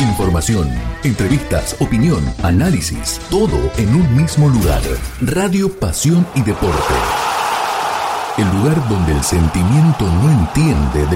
Información, entrevistas, opinión, análisis, todo en un mismo lugar. Radio Pasión y Deporte. El lugar donde el sentimiento no entiende